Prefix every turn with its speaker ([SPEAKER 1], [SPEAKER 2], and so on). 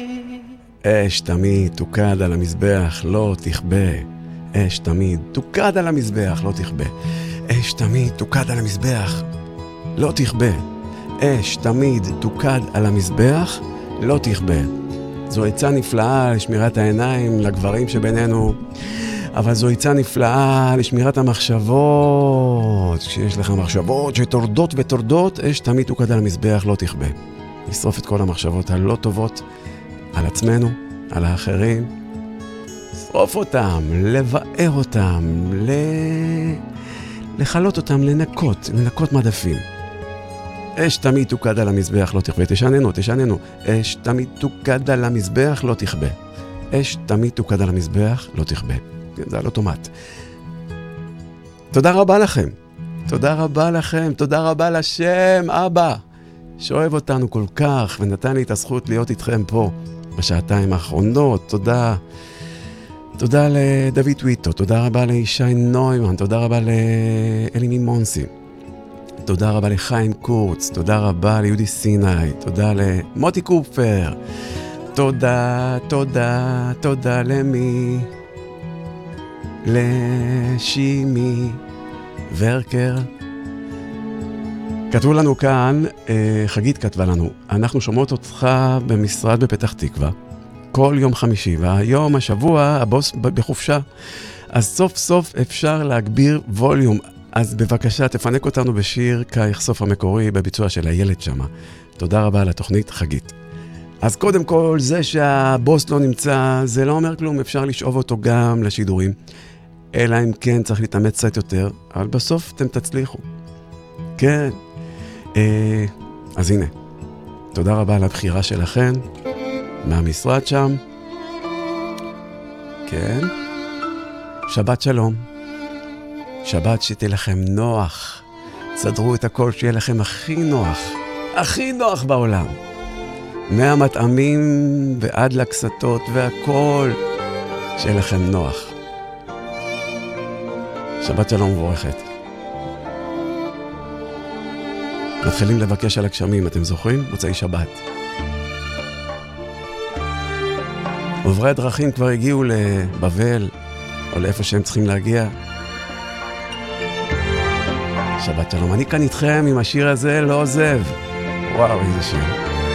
[SPEAKER 1] אש תמיד תוקד על המזבח, לא תכבה. אש תמיד תוקד על המזבח, לא תכבה. אש תמיד תוקד על המזבח, לא תכבה. אש תמיד תוקד על המזבח, לא תכבה. זו עצה נפלאה לשמירת העיניים לגברים שבינינו, אבל זו עצה נפלאה לשמירת המחשבות. כשיש לך מחשבות שתורדות ותורדות, אש תמיד תוקד על המזבח, לא תכבה. לשרוף את כל המחשבות הלא טובות על עצמנו, על האחרים. לשרוף אותם, לבאר אותם, לחלות אותם, לנקות מדפים. אש תמיד תוקד על המזבח, לא תכבה. תשננו. אש תמיד תוקד על המזבח, לא תכבה. אש תמיד תוקד על המזבח, לא תכבה. זה על אוטומט. תודה רבה לכם. תודה רבה לכם. תודה רבה לשם, אבא, שאוהב אותנו כל כך, ונתן לי את הזכות להיות איתכם פה בשעתיים האחרונות. תודה. תודה לדוד טוויטו. תודה רבה לישי נוימן. תודה רבה לאלי מימונסי. תודה רבה לחיים קורץ, תודה רבה ליהודי סיני, תודה למוטי קופר, תודה למי, לשימי ורקר. כתבו לנו כאן, חגית כתבה לנו, אנחנו שומעות אותך במשרד בפתח תקווה, כל יום חמישי, והיום השבוע הבוס בחופשה, אז סוף סוף אפשר להגביר ווליום. אז בבקשה, תפנק אותנו בשיר כיחשוף המקורי בביצוע של הילד שמה. תודה רבה על התוכנית, חגית. אז קודם כל, זה שהבוס לא נמצא, זה לא אומר כלום, אפשר לשאוב אותו גם לשידורים. אלא אם כן צריך להתאמץ קצת יותר, אבל בסוף אתם תצליחו. כן. אז הנה, תודה רבה על הבחירה שלכם, מהמשרד שם. כן. שבת שלום. שבת שתהיה לכם נוח. סדרו את הכל שיהיה לכם הכי נוח בעולם. מהמטעמים ועד לקסתות והכל, שיהיה לכם נוח. שבת שלום מבורכת. מתחילים לבקש על הגשמים, אתם זוכרים? מוצאי שבת. עוברי הדרכים כבר הגיעו לבבל, או לאיפה שהם צריכים להגיע. שבת שלום, אני כאן איתכם עם השיר הזה, לא עוזב. וואו, איזה שיר.